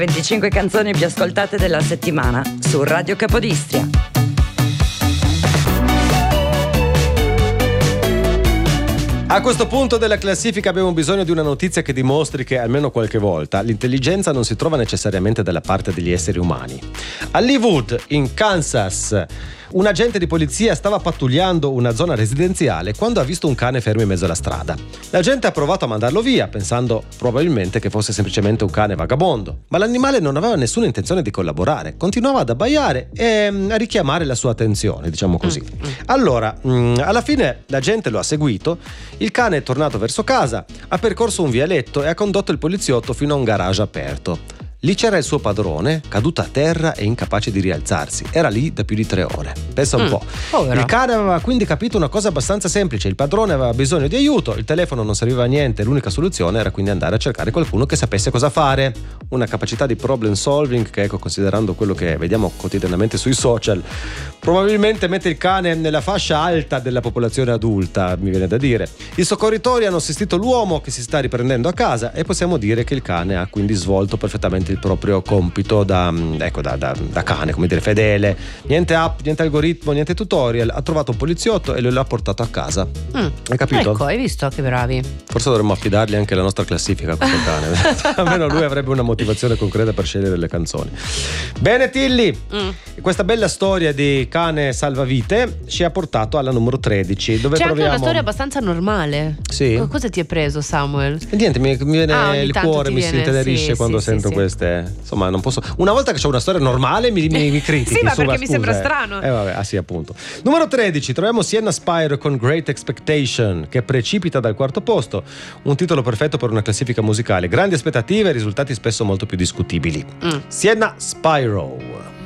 25 canzoni più ascoltate della settimana su Radio Capodistria. A questo punto della classifica abbiamo bisogno di una notizia che dimostri che almeno qualche volta l'intelligenza non si trova necessariamente dalla parte degli esseri umani. A Leawood, in Kansas, un agente di polizia stava pattugliando una zona residenziale quando ha visto un cane fermo in mezzo alla strada. L'agente ha provato a mandarlo via, pensando probabilmente che fosse semplicemente un cane vagabondo, ma l'animale non aveva nessuna intenzione di collaborare, continuava ad abbaiare e a richiamare la sua attenzione, diciamo così. Allora, alla fine l'agente lo ha seguito, il cane è tornato verso casa, ha percorso un vialetto e ha condotto il poliziotto fino a un garage aperto. Lì c'era il suo padrone, caduto a terra e incapace di rialzarsi. Era lì da più di 3 ore. Pensa un po'. Povero. Il cane aveva quindi capito una cosa abbastanza semplice. Il padrone aveva bisogno di aiuto, il telefono non serviva a niente, l'unica soluzione era quindi andare a cercare qualcuno che sapesse cosa fare. Una capacità di problem solving che, ecco, considerando quello che vediamo quotidianamente sui social, probabilmente mette il cane nella fascia alta della popolazione adulta, mi viene da dire. I soccorritori hanno assistito l'uomo che si sta riprendendo a casa e possiamo dire che il cane ha quindi svolto perfettamente il proprio compito da cane, come dire, fedele. Niente app, niente algoritmo, niente tutorial. Ha trovato un poliziotto e lo ha portato a casa. Hai capito? Ecco, hai visto che bravi. Forse dovremmo affidargli anche la nostra classifica a questo cane. Almeno lui avrebbe una motivazione concreta per scegliere le canzoni. Bene Tilly, questa bella storia di cane salvavite ci ha portato alla numero 13, dove c'è troviamo anche una storia abbastanza normale. Sì. Cosa ti è preso, Samuel? E niente, mi viene il cuore, mi si intenerisce quando sento sì. queste. Insomma, non posso. Una volta che c'ho una storia normale mi critichi. Sì, ma insomma, perché mi sembra strano. Vabbè, sì, appunto. Numero 13, troviamo Sienna Spire con Great Expectation, che precipita dal 4º posto. Un titolo perfetto per una classifica musicale. Grandi aspettative e risultati spesso molto più discutibili. Sienna Spiro.